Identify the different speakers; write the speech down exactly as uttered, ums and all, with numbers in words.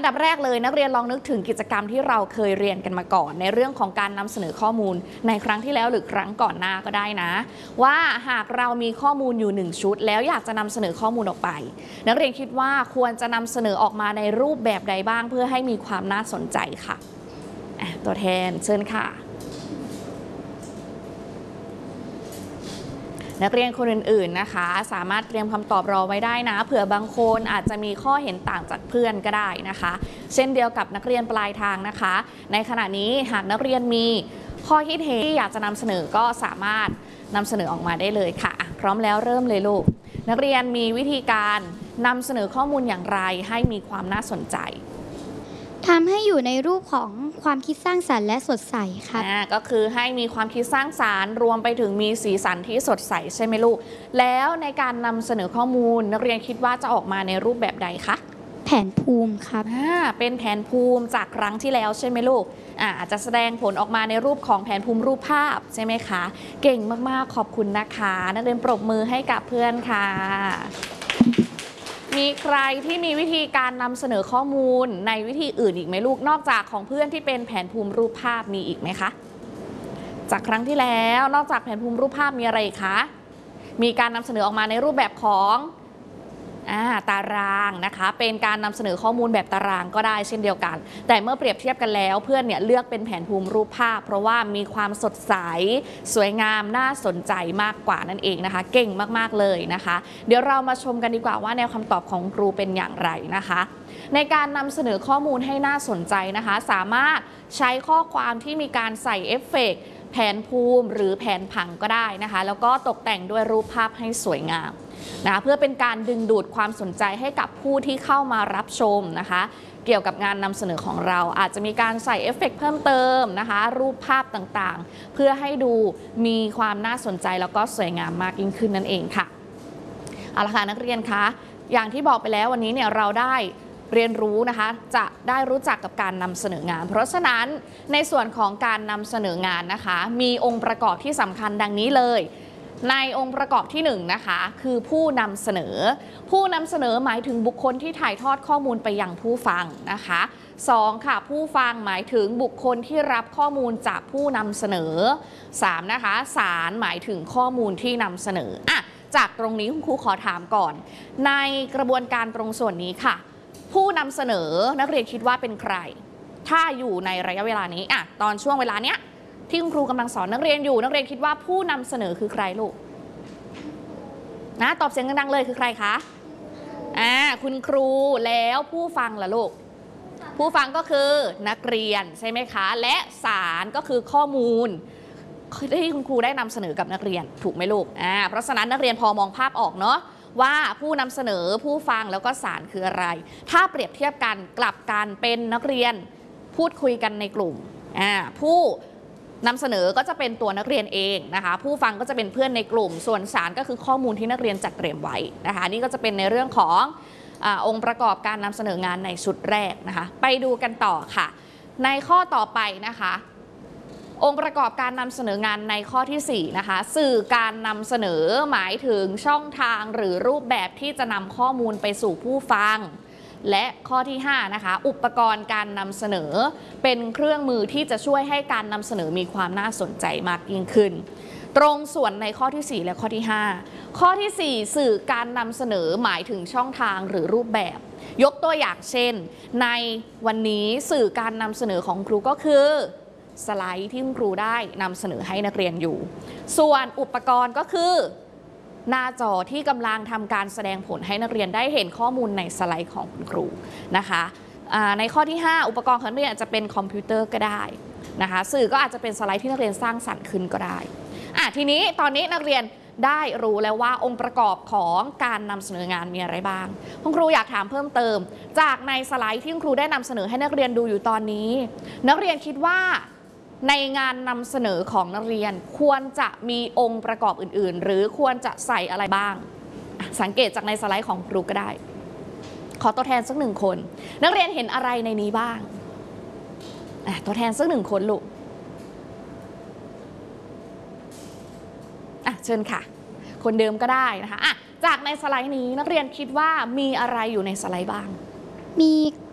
Speaker 1: ดับแรกเลยนักเรียนลองนึกถึงกิจกรรมที่เราเคยเรียนกันมาก่อนในเรื่องของการนำเสนอข้อมูลในครั้งที่แล้วหรือครั้งก่อนหน้าก็ได้นะว่าหากเรามีข้อมูลอยู่หนึ่งชุดแล้วอยากจะนำเสนอข้อมูลออกไปนักเรียนคิดว่าควรจะนำเสนอออกมาในรูปแบบใดบ้างเพื่อให้มีความน่าสนใจค่ะตัวแทนเชิญค่ะนักเรียนคนอื่นๆนะคะสามารถเตรียมคำตอบรอไว้ได้นะเผื่อบางคนอาจจะมีข้อเห็นต่างจากเพื่อนก็ได้นะคะเช่นเดียวกับนักเรียนปลายทางนะคะในขณะนี้หากนักเรียนมีข้อคิดเห็นที่อยากจะนำเสนอก็สามารถนำเสนอออกมาได้เลยค่ะพร้อมแล้วเริ่มเลยลูกนักเรียนมีวิธีการนำเสนอข้อมูลอย่างไรให้มีความน่าสนใจ
Speaker 2: ทำให้อยู่ในรูปของความคิดสร้างสรรค์และสดใสครับ
Speaker 1: ก็คือให้มีความคิดสร้างสรรค์รวมไปถึงมีสีสันที่สดใสใช่ไหมลูกแล้วในการนำเสนอข้อมูลนักเรียนคิดว่าจะออกมาในรูปแบบใดคะ
Speaker 2: แผนภูมิครับ
Speaker 1: เป็นแผนภูมิจากครั้งที่แล้วใช่ไหมลูกอาจจะแสดงผลออกมาในรูปของแผนภูมิรูปภาพใช่ไหมคะเก่งมากๆขอบคุณนะคะนักเรียนปรบมือให้กับเพื่อนค่ะมีใครที่มีวิธีการนำเสนอข้อมูลในวิธีอื่นอีกไหมลูกนอกจากของเพื่อนที่เป็นแผนภูมิรูปภาพมีอีกไหมคะจากครั้งที่แล้วนอกจากแผนภูมิรูปภาพมีอะไรคะมีการนำเสนอออกมาในรูปแบบของตารางนะคะเป็นการนำเสนอข้อมูลแบบตารางก็ได้เช่นเดียวกันแต่เมื่อเปรียบเทียบกันแล้วเพื่อนเนี่ยเลือกเป็นแผนภูมิรูปภาพเพราะว่ามีความสดใสสวยงามน่าสนใจมากกว่านั่นเองนะคะเก่งมากๆเลยนะคะเดี๋ยวเรามาชมกันดีกว่าว่าแนวคำตอบของครูเป็นอย่างไรนะคะในการนำเสนอข้อมูลให้น่าสนใจนะคะสามารถใช้ข้อความที่มีการใส่เอฟเฟกต์แผนภูมิหรือแผนผังก็ได้นะคะแล้วก็ตกแต่งด้วยรูปภาพให้สวยงามนะเพื่อเป็นการดึงดูดความสนใจให้กับผู้ที่เข้ามารับชมนะคะเกี่ยวกับงานนำเสนอของเราอาจจะมีการใส่เอฟเฟกต์เพิ่มเติมนะคะรูปภาพต่างๆเพื่อให้ดูมีความน่าสนใจแล้วก็สวยงามมากยิ่งขึ้นนั่นเองค่ะเอาละค่ะนักเรียนคะอย่างที่บอกไปแล้ววันนี้เนี่ยเราได้เรียนรู้นะคะจะได้รู้จักกับการนำเสนองานเพราะฉะนั้นในส่วนของการนำเสนองานนะคะมีองค์ประกอบที่สำคัญดังนี้เลยในองค์ประกอบที่หนึ่งนะคะคือผู้นำเสนอผู้นำเสนอหมายถึงบุคคลที่ถ่ายทอดข้อมูลไปยังผู้ฟังนะคะสองค่ะผู้ฟังหมายถึงบุคคลที่รับข้อมูลจากผู้นำเสนอสามนะคะสารหมายถึงข้อมูลที่นำเสนออ่ะจากตรงนี้คุณครูขอถามก่อนในกระบวนการตรงส่วนนี้ค่ะผู้นำเสนอนักเรียนคิดว่าเป็นใครถ้าอยู่ในระยะเวลานี้อ่ะตอนช่วงเวลาเนี้ยที่คุณครูกำลังสอนนักเรียนอยู่นักเรียนคิดว่าผู้นำเสนอคือใครลูกนะตอบเสียงดังๆเลยคือใครคะอ่าคุณครูแล้วผู้ฟังล่ะลูกผู้ฟังก็คือนักเรียนใช่ไหมคะและสารก็คือข้อมูลที่คุณครูได้นำเสนอกับนักเรียนถูกไหมลูกอ่าเพราะฉะนั้นนักเรียนพอมองภาพออกเนาะว่าผู้นำเสนอผู้ฟังแล้วก็สารคืออะไรถ้าเปรียบเทียบกันกลับกันเป็นนักเรียนพูดคุยกันในกลุ่มอ่าผู้นำเสนอก็จะเป็นตัวนักเรียนเองนะคะผู้ฟังก็จะเป็นเพื่อนในกลุ่มส่วนสารก็คือข้อมูลที่นักเรียนจัดเตรียมไว้นะคะนี่ก็จะเป็นในเรื่องของอ่าองค์ประกอบการนำเสนองานในชุดแรกนะคะไปดูกันต่อค่ะในข้อต่อไปนะคะองค์ประกอบการนำเสนองานในข้อที่สี่นะคะสื่อการนำเสนอหมายถึงช่องทางหรือรูปแบบที่จะนำข้อมูลไปสู่ผู้ฟังและข้อที่ห้านะคะอุปกรณ์การนำเสนอเป็นเครื่องมือที่จะช่วยให้การนำเสนอมีความน่าสนใจมากยิ่งขึ้นตรงส่วนในข้อที่สี่และข้อที่ห้าข้อที่สี่สื่อการนำเสนอหมายถึงช่องทางหรือรูปแบบยกตัวอย่างเช่นในวันนี้สื่อการนำเสนอของครูก็คือสไลด์ที่คุณครูได้นำเสนอให้นักเรียนอยู่ส่วนอุปกรณ์ก็คือหน้าจอที่กำลังทำการแสดงผลให้นักเรียนได้เห็นข้อมูลในสไลด์ของคุณครูนะคะในข้อที่ห้าอุปกรณ์ของนักเรียนอาจจะเป็นคอมพิวเตอร์ก็ได้นะคะสื่อก็อาจจะเป็นสไลด์ที่นักเรียนสร้างสรรค์ขึ้นก็ได้อ่ะทีนี้ตอนนี้นักเรียนได้รู้แล้วว่าองค์ประกอบของการนำเสนองานมีอะไรบ้างคุณครูอยากถามเพิ่มเติมจากในสไลด์ที่คุณครูได้นำเสนอให้นักเรียนดูอยู่ตอนนี้นักเรียนคิดว่าในงานนำเสนอของนักเรียนควรจะมีองค์ประกอบอื่นๆหรือควรจะใส่อะไรบ้างสังเกตจากในสไลด์ของครูก็ได้ขอตัวแทนสักหนึ่งคนนักเรียนเห็นอะไรในนี้บ้างตัวแทนสักหนึ่งคนลูกอ่ะเชิญค่ะคนเดิมก็ได้นะคะอ่ะจากในสไลด์นี้นักเรียนคิดว่ามีอะไรอยู่ในสไลด์บ้าง
Speaker 2: มี